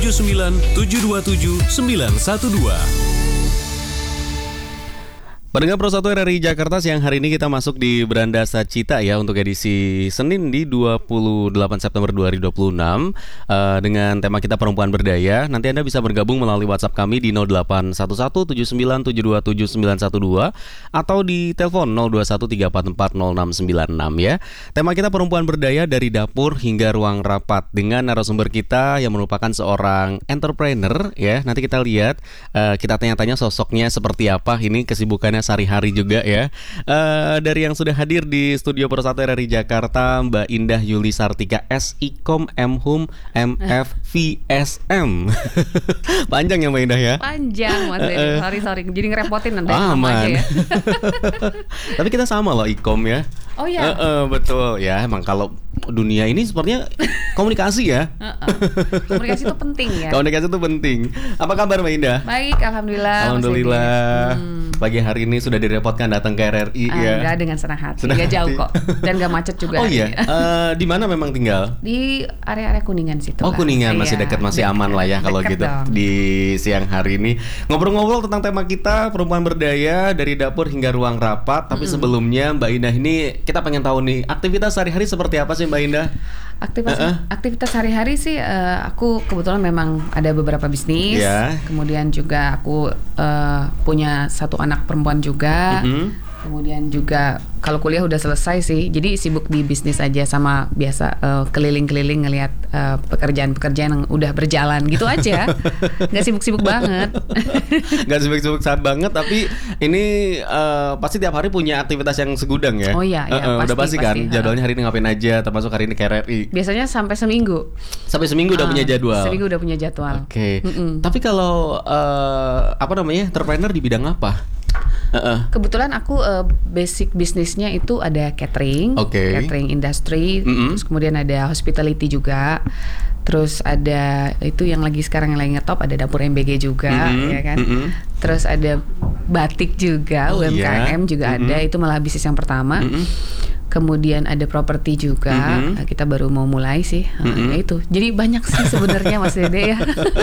0979 727 912. Pendengar Pro 1 RRI Jakarta, siang hari ini kita masuk di Beranda Sacita ya untuk edisi Senin di 28 September 2026 dengan tema kita perempuan berdaya. Nanti Anda bisa bergabung melalui WhatsApp kami di 081179722912 atau di telepon 0213440696 ya. Tema kita perempuan berdaya dari dapur hingga ruang rapat dengan narasumber kita yang merupakan seorang entrepreneur ya. Nanti kita lihat, kita tanya-tanya sosoknya seperti apa, ini kesibukannya sehari-hari juga ya. Dari yang sudah hadir di studio Pro 1 RRI Jakarta, Mbak Indah Yuli Sartika, SIKOM MHUM MFVSM. Panjang ya Mbak Indah ya? Panjang Mas Dedi, sorry jadi ngerepotin nanti aman aja ya. Tapi kita sama loh IKOM ya. Oh iya. Betul ya, emang kalau dunia ini sepertinya komunikasi ya. Komunikasi itu penting ya. Komunikasi itu penting. Apa kabar Mbak Indah? Baik, alhamdulillah. Alhamdulillah. Pagi hari ini sudah direpotkan datang ke RRI ya. Enggak, dengan senang hati. Enggak jauh kok. Dan enggak macet juga. Oh iya. Di mana memang tinggal? Di area-area Kuningan situ. Oh, Kuningan masih dekat, masih aman lah ya kalau gitu. Dong. Di siang hari ini ngobrol-ngobrol tentang tema kita perempuan berdaya dari dapur hingga ruang rapat. Tapi sebelumnya Mbak Indah ini kita pengen tahu nih, aktivitas sehari-hari seperti apa sih Mbak Indah? Aktivitas sehari-hari sih aku kebetulan memang ada beberapa bisnis. Kemudian juga aku punya satu anak perempuan juga. Kemudian juga kalau kuliah udah selesai sih, jadi sibuk di bisnis aja sama biasa keliling-keliling ngelihat pekerjaan-pekerjaan yang udah berjalan gitu aja. Nggak sibuk-sibuk banget. Nggak sibuk-sibuk banget, tapi ini pasti tiap hari punya aktivitas yang segudang ya? Oh iya, pasti, udah pasti kan jadwalnya hari ini ngapain aja, termasuk hari ini ke RRI. Biasanya sampai seminggu. Sampai seminggu udah punya jadwal? Seminggu udah punya jadwal. Oke. Tapi kalau entrepreneur di bidang apa? Kebetulan aku basic bisnisnya itu ada catering, catering industry, terus kemudian ada hospitality juga, terus ada itu yang sekarang lagi ngetop, ada dapur MBG juga, ya kan, terus ada batik juga, UMKM juga ada, itu malah bisnis yang pertama. Kemudian ada properti juga, kita baru mau mulai sih, ya itu. Jadi banyak sih sebenarnya Mas Dede ya.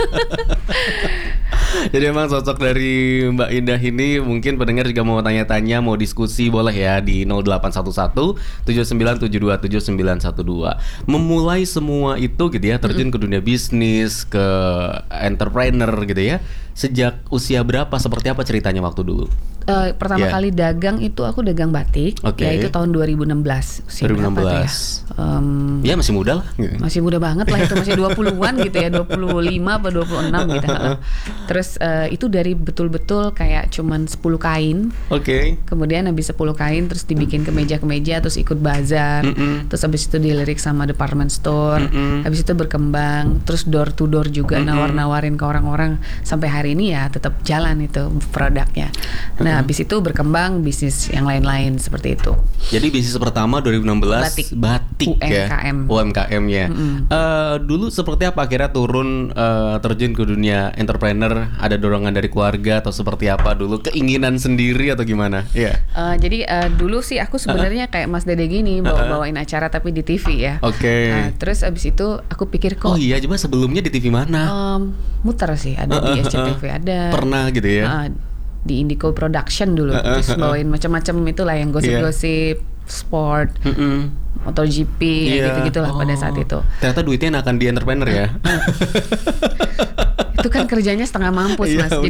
Jadi emang sosok dari Mbak Indah ini mungkin pendengar juga mau tanya-tanya, mau diskusi boleh ya di 0811 7972 7912. Memulai semua itu gitu ya, terjun ke dunia bisnis, ke entrepreneur gitu ya. Sejak usia berapa, seperti apa ceritanya waktu dulu? Pertama kali dagang itu aku dagang batik, ya itu tahun 2016. 2016. Ya masih muda lah. Masih muda banget lah itu, masih 20-an gitu ya, 25 atau 26 gitu. Terus itu dari betul-betul kayak cuman 10 kain. Kemudian habis 10 kain terus dibikin kemeja-kemeja, terus ikut bazar. Terus habis itu dilirik sama department store. Habis itu berkembang, terus door to door juga nawar-nawarin ke orang-orang sampai hari ini ya tetap jalan itu produknya. Nah, habis itu berkembang bisnis yang lain-lain seperti itu. Jadi bisnis pertama 2016 batik UMKM. Ya. UMKM ya. Dulu seperti apa akhirnya turun terjun ke dunia entrepreneur? Ada dorongan dari keluarga atau seperti apa dulu? Keinginan sendiri atau gimana? Jadi dulu sih aku sebenarnya kayak Mas Dede gini, bawain acara tapi di TV ya. Terus abis itu aku pikir kok. Oh iya, coba sebelumnya di TV mana? Muter sih, ada di SCTV ada. Pernah gitu ya? Di Indico Production dulu, terus bawain macam-macam itulah yang gosip-gosip, sport, MotoGP, gitu-gitulah pada saat itu. Ternyata duitnya akan di entrepreneur ya? Itu kan kerjanya setengah mampus Mas.